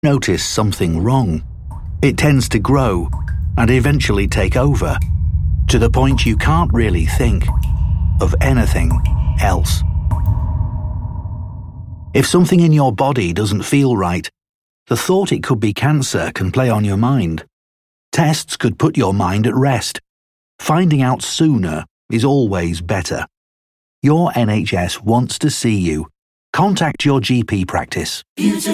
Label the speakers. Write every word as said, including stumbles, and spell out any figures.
Speaker 1: notice something wrong, it tends to grow and eventually take over, to the point you can't really think of anything else. If something in your body doesn't feel right, the thought it could be cancer can play on your mind. Tests could put your mind at rest. Finding out sooner is always better. Your N H S wants to see you. Contact your G P practice.